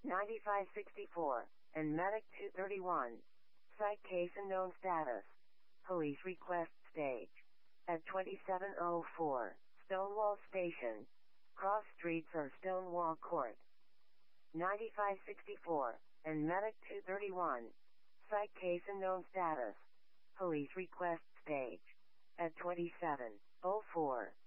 9564, and Medic 231. Site case unknown status. Police request stage. At 2704, Stonewall Station. Cross streets or Stonewall Court. 9564, and Medic 231. Site case unknown status. Police request stage. At 2704,